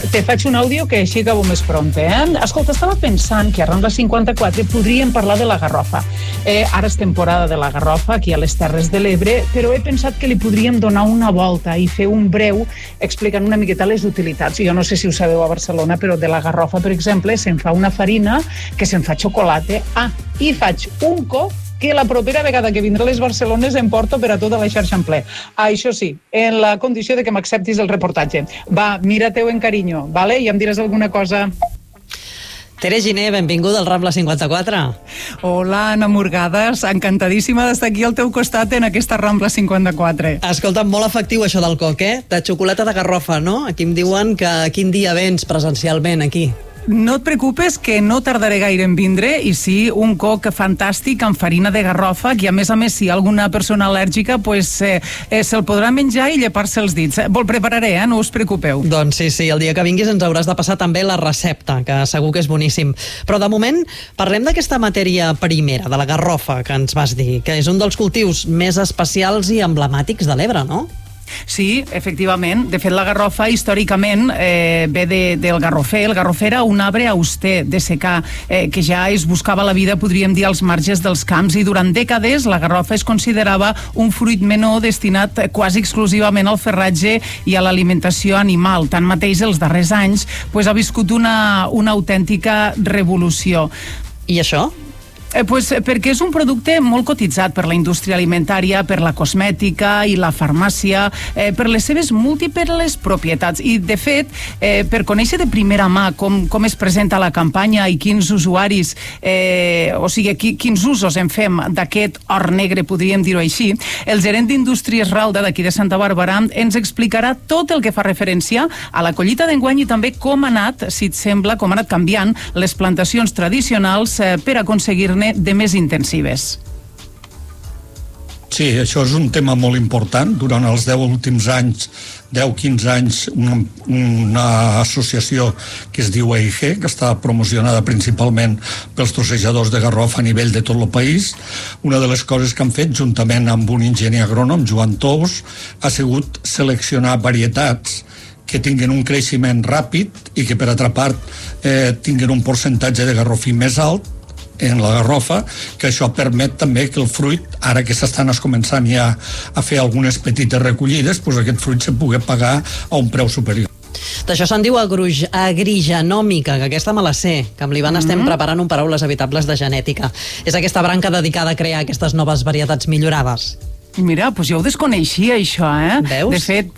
Te faig un àudio que així acabo més prompte. Escolta, estava pensant que a Rambla 54 podríem parlar de la garrofa. Ara és temporada de la garrofa aquí a les Terres de l'Ebre, però he pensat que li podríem donar una volta i fer un breu explicant una miqueta les utilitats. Jo no sé si ho sabeu a Barcelona, però de la garrofa, per exemple, se'n fa una farina que se'n fa xocolata. I faig un coc que la propera vegada que vindré a les Barcelones em porto per a tota la xarxa en ple. Això sí, en la condició de que m'acceptis el reportatge. Va, mira-te-ho en carinyo, vale? I em diràs alguna cosa. Tere Giner, benvinguda al Rambla 54. Hola, Anna Morgades, encantadíssima d'estar aquí al teu costat en aquesta Rambla 54. Escolta, molt efectiu això del coc, de xocolata de garrofa, no? Aquí em diuen que quin dia vens presencialment aquí. No et preocupes, que no tardaré gaire en vindre, i sí, un coc fantàstic amb farina de garrofa, que a més, si hi ha alguna persona al·lèrgica, se'l podrà menjar i llepar-se els dits. Vol prepararé, no us preocupeu. Doncs sí, el dia que vinguis ens hauràs de passar també la recepta, que segur que és boníssim. Però de moment parlem d'aquesta matèria primera, de la garrofa, que ens vas dir, que és un dels cultius més especials i emblemàtics de l'Ebre, no? Sí, efectivament. De fet, la garrofa històricament ve del garrofer. El garrofer era un arbre auster de secà que ja es buscava la vida, podríem dir, als marges dels camps, i durant dècades la garrofa es considerava un fruit menor destinat quasi exclusivament al ferratge i a l'alimentació animal. Tanmateix, els darrers anys ha viscut una autèntica revolució. I això? Perquè és un producte molt cotitzat per la indústria alimentària, per la cosmètica i la farmàcia, per les seves múltiples propietats. I, de fet, per conèixer de primera mà com es presenta la campanya i quins usuaris, quins usos en fem d'aquest or negre, podríem dir-ho així, el gerent d'Indústries Ralda d'aquí de Santa Bàrbara ens explicarà tot el que fa referència a la collita d'enguany i també com ha anat, si et sembla, com ha anat canviant les plantacions tradicionals per aconseguir-ne de més intensives. Sí, això és un tema molt important. Durant els 10 últims anys, 10-15 anys, una associació que es diu EIG, que està promocionada principalment pels trossejadors de garrofa a nivell de tot el país. Una de les coses que han fet, juntament amb un enginyer agrònom, Joan Tous, ha sigut seleccionar varietats que tinguin un creixement ràpid i que, per altra part, tinguin un percentatge de garrofí més alt en la garrofa, que això permet també que el fruit, ara que s'estan començant ja a fer algunes petites recollides, aquest fruit se pugui pagar a un preu superior. D'això se'n diu agrigenòmica, que aquesta me la sé, que amb l'Ivan estem preparant un Paraules Habitables de genètica. És aquesta branca dedicada a crear aquestes noves varietats millorades. Mira, jo ho desconeixia, això, Veus? De fet,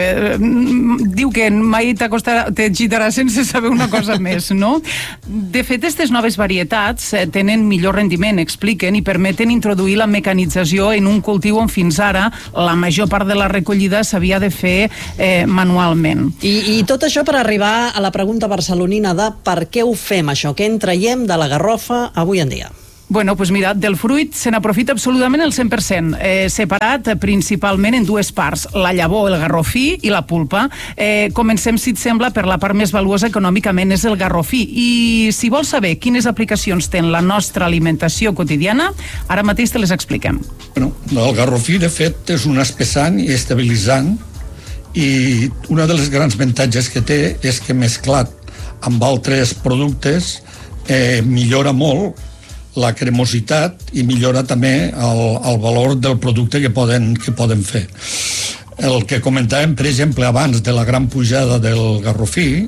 diu que mai t'agitarà sense saber una cosa més, no? De fet, aquestes noves varietats tenen millor rendiment, expliquen, i permeten introduir la mecanització en un cultiu on fins ara la major part de la recollida s'havia de fer manualment. I tot això per arribar a la pregunta barcelonina de per què ho fem, això? Què en traiem de la garrofa avui en dia? Bueno, mira, del fruit se n'aprofita absolutament el 100%, separat principalment en dues parts, la llavor, el garrofí, i la pulpa. Comencem, si et sembla, per la part més valuosa econòmicament, és el garrofí. I si vols saber quines aplicacions té en la nostra alimentació quotidiana, ara mateix te les expliquem. El garrofí, de fet, és un espessant i estabilitzant, i una de les grans avantatges que té és que, mesclat amb altres productes, millora molt la cremositat i millora també el valor del producte que poden fer. El que comentàvem, per exemple, abans de la gran pujada del garrofí,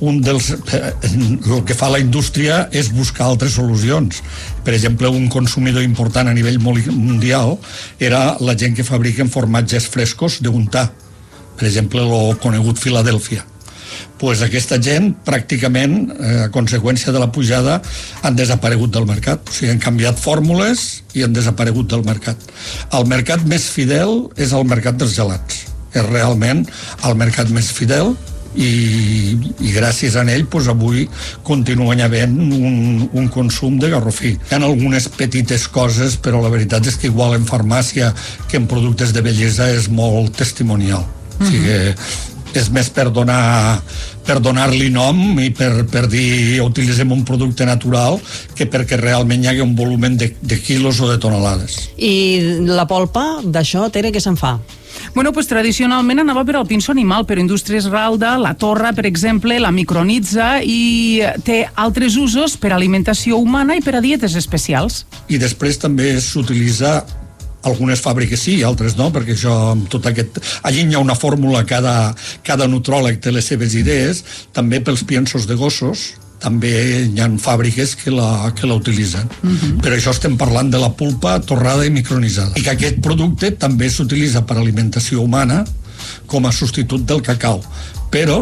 el que fa la indústria és buscar altres solucions. Per exemple, un consumidor important a nivell mundial era la gent que fabriquen formatges frescos d'untar. Per exemple, el conegut Filadèlfia. Aquesta gent, pràcticament, a conseqüència de la pujada, han desaparegut del mercat. O sigui, han canviat fórmules i han desaparegut del mercat. El mercat més fidel és el mercat dels gelats. És realment el mercat més fidel i gràcies a ell avui continuen havent un consum de garrofí. Hi ha algunes petites coses, però la veritat és que igual en farmàcia que en productes de bellesa és molt testimonial. O sigui, és més per donar-li nom i per dir utilitzem un producte natural que perquè realment hi hagi un volum de quilos o de tonelades. I la polpa d'això, Tere, què se'n fa? Bueno, pues tradicionalment anava per al pinso animal, però Indústries Ralda, la torra, per exemple, la micronitza i té altres usos per a alimentació humana i per a dietes especials. I després també s'utilitza, algunes fàbriques sí, altres no, perquè això, tot aquest... Allí hi ha una fórmula, cada nutròleg té les seves idees, també pels piensos de gossos, també hi ha fàbriques que la utilitzen. Per això estem parlant de la pulpa torrada i micronitzada. I que aquest producte també s'utilitza per alimentació humana com a substitut del cacau, però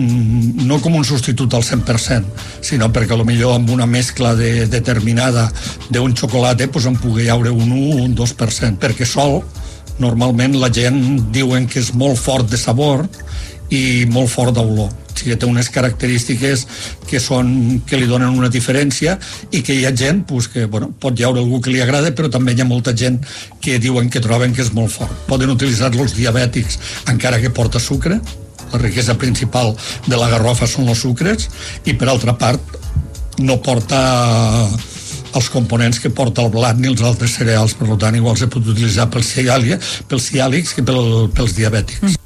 no com un substitut al 100%, sinó perquè potser amb una mescla determinada d'un xocolata pues en pugui haure un 1 o un 2%, perquè sol, normalment la gent diuen que és molt fort de sabor i molt fort d'olor. O sigui, té unes característiques que li donen una diferència i que hi ha gent que pot hi haure algú que li agrada, però també hi ha molta gent que diuen que troben que és molt fort. Poden utilitzar-lo els diabètics encara que porta sucre. La riquesa principal de la garrofa són els sucres i, per altra part, no porta els components que porta el blat ni els altres cereals, per tant igual se pot utilitzar pels ciàlics que pels diabètics.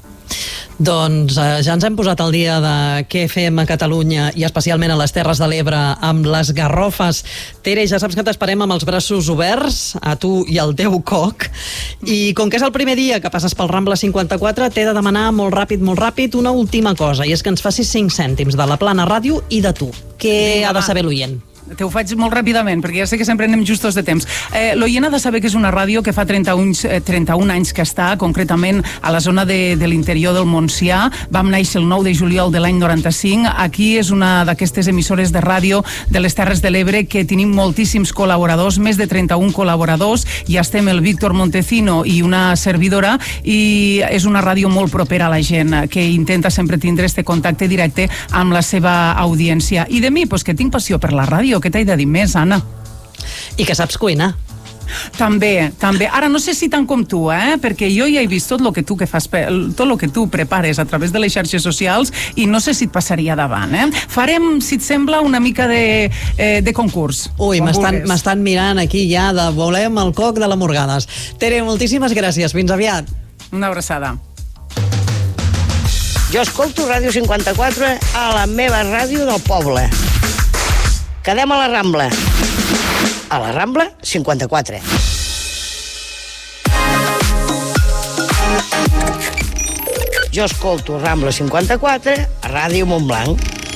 Doncs ja ens hem posat al dia de què fem a Catalunya i especialment a les Terres de l'Ebre amb les garrofes. Tere, ja saps que t'esperem amb els braços oberts, a tu i al teu coc. I com que és el primer dia que passes pel Rambla 54, t'he de demanar molt ràpid una última cosa, i és que ens facis 5 cèntims de la Plana Ràdio i de tu. Què ha de saber l'oient? Te ho faig molt ràpidament, perquè ja sé que sempre anem justos de temps. L'oient ha de saber que és una ràdio que fa 31 anys que està, concretament a la zona de l'interior del Montsià. Vam néixer el 9 de juliol de l'any 95. Aquí és una d'aquestes emissores de ràdio de les Terres de l'Ebre que tenim moltíssims col·laboradors, més de 31 col·laboradors, i estem el Víctor Montecino i una servidora, i és una ràdio molt propera a la gent, que intenta sempre tindre este contacte directe amb la seva audiència. I de mi, que tinc passió per la ràdio. Què t'he de dir més, Anna? I que saps cuinar. També. Ara no sé si tant com tu, perquè jo ja he vist tot el que tu prepares a través de les xarxes socials i no sé si et passaria davant. Farem, si et sembla, una mica de concurs. Ui, m'estan mirant aquí ja de volem el coc de la Morgades. Tere, moltíssimes gràcies. Fins aviat. Una abraçada. Jo escolto Ràdio 54 a la meva ràdio del poble. Quedem a la Rambla. A la Rambla 54. Jo escolto Rambla 54 a Ràdio Montblanc.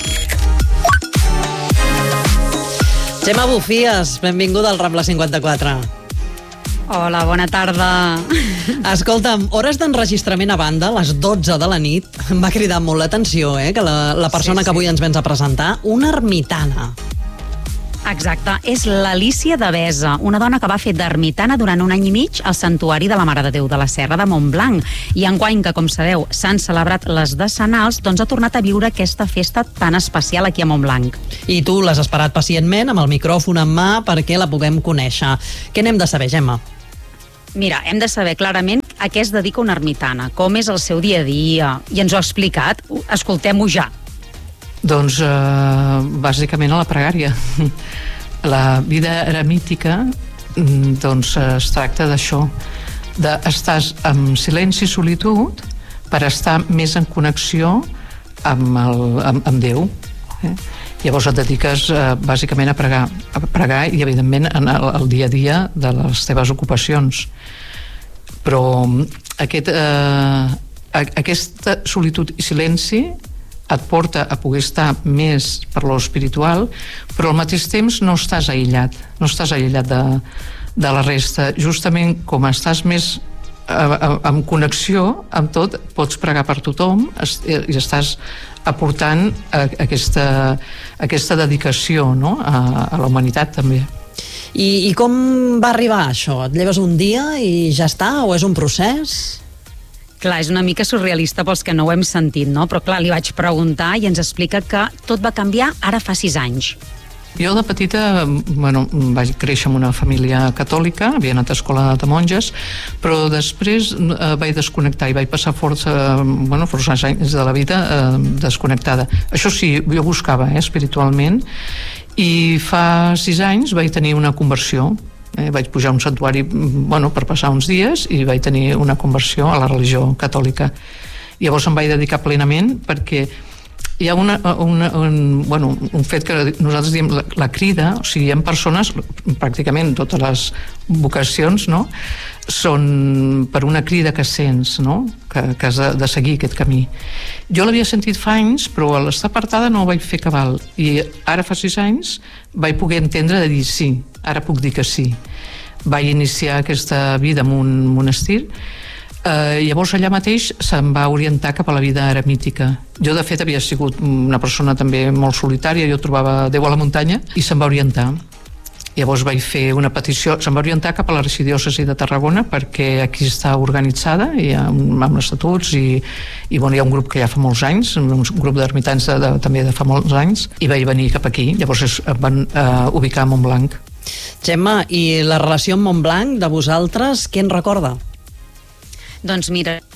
Gemma Bufies, benvinguda al Rambla 54. Hola, bona tarda. Escolta'm, hores d'enregistrament a banda, a les 12 de la nit, em va cridar molt l'atenció, que la persona que avui ens vens a presentar, una ermitana. Exacte, és l'Alícia Devesa, una dona que va fer d'ermitana durant 1 any i mig al Santuari de la Mare de Déu de la Serra de Montblanc. I enguany, que com sabeu s'han celebrat les decenals, doncs ha tornat a viure aquesta festa tan especial aquí a Montblanc. I tu l'has esperat pacientment amb el micròfon en mà perquè la puguem conèixer. Què n'hem de saber, Gemma? Mira, hem de saber clarament a què es dedica una ermitana, com és el seu dia a dia, i ens ho ha explicat. Escoltem-ho ja. Doncs bàsicament a la pregària. La vida eremítica doncs es tracta d'això, d'estar en silenci i solitud per estar més en connexió amb Déu. Llavors et dediques bàsicament a pregar i evidentment el dia a dia de les teves ocupacions. Però aquesta solitud i silenci et porta a poder estar més per lo espiritual, però al mateix temps no estàs aïllat de la resta. Justament com estàs més en connexió amb tot, pots pregar per tothom i estàs aportant aquesta dedicació, no? A la humanitat també. I com va arribar això? Et lleves un dia i ja està? O és un procés? Clar, és una mica surrealista pels que no ho hem sentit, no? Però clar, li vaig preguntar i ens explica que tot va canviar ara fa 6 anys. Jo de petita, vaig créixer en una família catòlica, havia anat a escola de monges, però després vaig desconnectar i vaig passar força anys de la vida desconnectada. Això sí, jo buscava espiritualment, i fa 6 anys vaig tenir una conversió Vaig pujar a un santuari per passar uns dies i vaig tenir una conversió a la religió catòlica. Llavors em vaig dedicar plenament perquè hi ha un fet que nosaltres diem la crida, o sigui, hi ha persones, pràcticament totes les vocacions, no?, són per una crida que sents, no?, que has de seguir aquest camí. Jo l'havia sentit fa anys, però a l'estar apartada no ho vaig fer cabal, i ara fa 6 anys vaig poder entendre de dir sí, ara puc dir que sí. Vaig iniciar aquesta vida en un monestir. Llavors allà mateix se'm va orientar cap a la vida eremítica. Jo de fet havia sigut una persona també molt solitària, jo trobava Déu a la muntanya i se'm va orientar. Llavors vaig fer una petició, se'm va orientar cap a l'arxidiòcesi de Tarragona perquè aquí està organitzada i amb estatuts i hi ha un grup que ja fa molts anys, un grup d'ermitans també de fa molts anys, i vaig venir cap aquí. Llavors em van ubicar a Montblanc. Gemma, i la relació amb Montblanc de vosaltres, què en recorda? Doncs mira,